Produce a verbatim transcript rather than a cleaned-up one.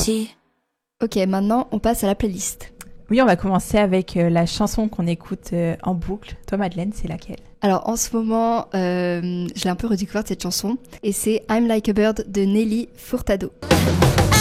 petit. Ok, maintenant on passe à la playlist. Oui, on va commencer avec euh, la chanson qu'on écoute euh, en boucle. Toi, Madeleine, c'est laquelle ? Alors en ce moment, euh, je l'ai un peu redécouverte cette chanson, et c'est I'm Like a Bird de Nelly Furtado.